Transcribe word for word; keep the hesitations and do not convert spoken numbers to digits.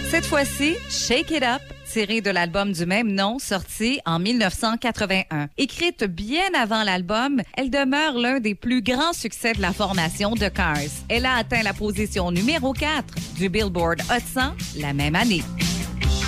Cette fois-ci, Shake It Up, tiré de l'album du même nom, sorti en dix-neuf cent quatre-vingt-un. Écrite bien avant l'album, elle demeure l'un des plus grands succès de la formation de Cars. Elle a atteint la position numéro quatre du Billboard Hot cent la même année.